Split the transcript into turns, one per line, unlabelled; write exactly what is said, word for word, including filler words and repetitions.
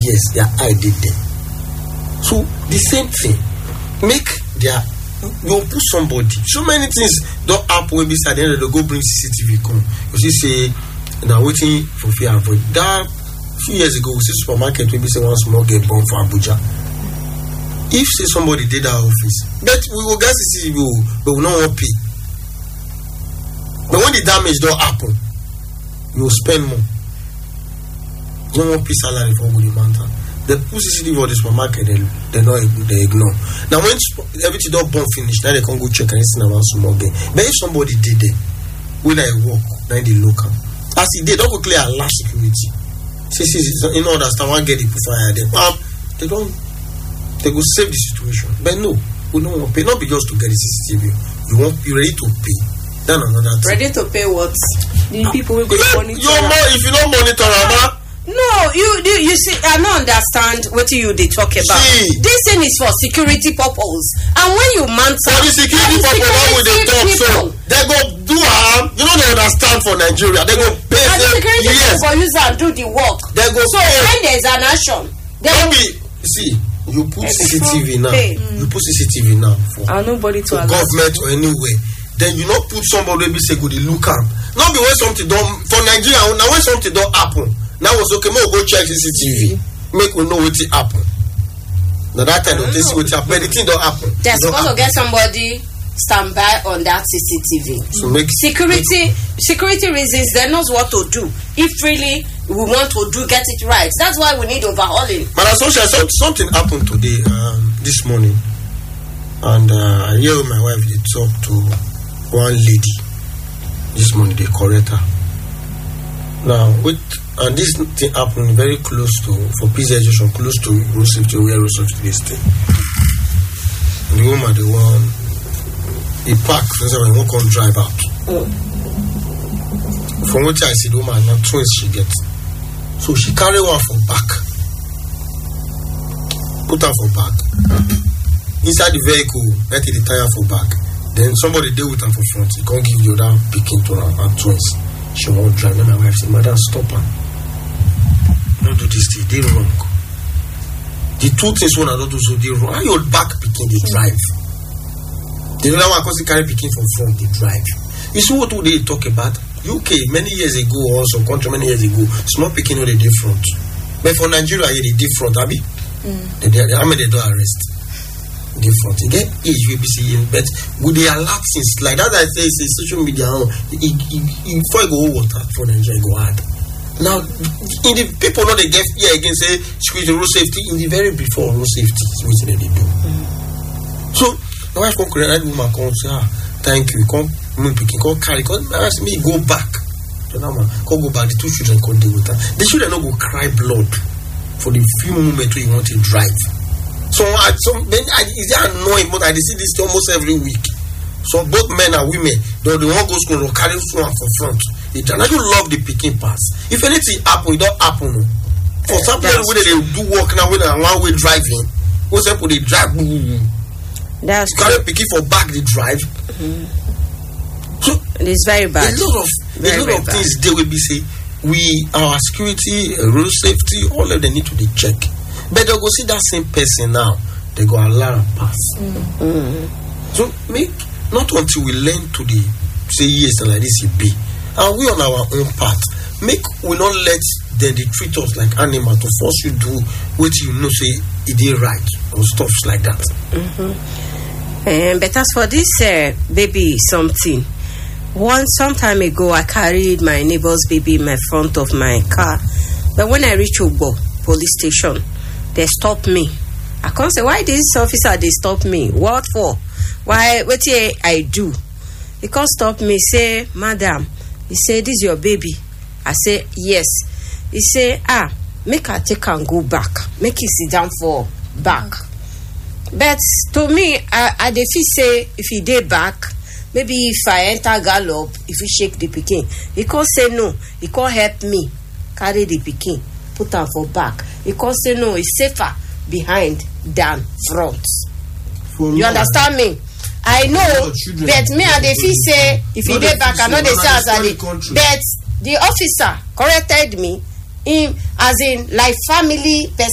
yes, their eye did there. So the same thing, make their you put somebody. So many things don't happen when beside the end of the go bring C C T V come. You see say now waiting for fear avoid that. A few years ago, we see supermarket maybe say one small get born for Abuja. If say somebody did our office, but we will get C C T V, but we don't want pay. But when the damage don't happen, you will spend more. You don't want pay salary for good mountain. The put C C T V for the supermarket, they they not they ignore. Now when everything don't burn finish, now they can go check and see now one small game. But if somebody did it, when I walk, now they local. As it they don't go clear a large security. See, see, see, you know, understand one get the fire there. Um, they don't, they go save the situation. But no, we don't want to pay. Not be just to get the C C T V. You want, you ready to pay. Then another thing.
Ready to pay what? The people will go monitor.
You're more, if you don't monitor, no.
No, you, you you see, I don't understand what you they talk about. See, this thing is for security purpose, and when you man
for the security purpose, what would they talk so? They go do harm. You know they understand for Nigeria. They go pay.
And the security yes. for user and do the work.
They go
so
pay.
When there is an action, they
don't be. See, you put C C T V now. Mm. You put C C T V now for,
and nobody to
for government or anywhere. Then you not put somebody be say good look am. Not be when something don't for Nigeria. Now when something don't happen. Now was okay, more go check C C T V. Make we know what it happen. Now that time don't see what happen. But the thing don't happen.
They're supposed to get somebody stand by on that C C T V.
So make
security security reasons they knows what to do. If really we want to do get it right. That's why we need overhauling.
But associate something happened today, um, this morning. And uh, I hear my wife they talk to one lady this morning, they correct her. Now with and this thing happened very close to, for peace education, close to road safety, where road safety is staying. The woman, the one, he parked, for example, he won't come drive out. Mm. From what I see, the woman, now twins she gets. So she carry one for back. Put her for back. Inside the vehicle, let the tire for back. Then somebody deal with her for front. He can't give you that picking to her and twins. She won't drive. Then my wife said, madam, stop her. Don't do this thing, they wrong. The two things one and not do so they wrong. How your back picking they drive? The other one because they carry picking from front, they drive. You see what they talk about? U K many years ago or some country many years ago, small picking on the different. But for Nigeria, yeah, they different, Abi. Mm. They, they, I mean they don't arrest. Different. You get age we be seeing, but with the alert things like that I say say social media it, it, it, before you go water for Nigeria go hard. Now, in the people know they get here again say security road safety in the very before road safety is what they do. Mm. So my wife come correct that woman come say ah thank you come me picking come carry come ask me go back. So now man come go back the two children come deal with her. The children not go cry blood for the few moments when you want to drive. So I some then I is that annoying but I see this almost every week. So both men and women they they want go school they carry one for front. And I do love the picking pass. If anything happen, it don't happen. For some people, when they do work now, when they one way driving, what's up with the drive?
That's
you carry picking for back the drive.
Mm-hmm. So it's very bad.
A lot of very, a lot of bad. Things they will be say we our security, road safety, all of them need to be checked. But they go see that same person now, they go allow and pass. Mm-hmm. So make not until we learn to the say yes and like this it be. And we on our own part, make we not let them they treat us like animal to force you do what you know say it is right or stuff like that.
Mm-hmm. Um, but as for this uh, baby something, one some time ago I carried my neighbor's baby in my front of my car, but when I reach Ogbo police station, they stop me. I can't say why this officer they stop me. What for? Why? What I do? He can't stop me. Say, madam. He say, this is your baby. I say, yes. He say, ah, make her take and go back. Make it sit down for back. Mm-hmm. But to me, I, I dey feel say, if he dey back, maybe if I enter gallop, if he shake the pikin, he can't say no. He can't help me carry the pikin, put her for back. He can't say no. It's safer behind than front. For you understand me? I know, but me and the fee say if he dey back, I know they say as I dey. But the officer corrected me, in as in like family person.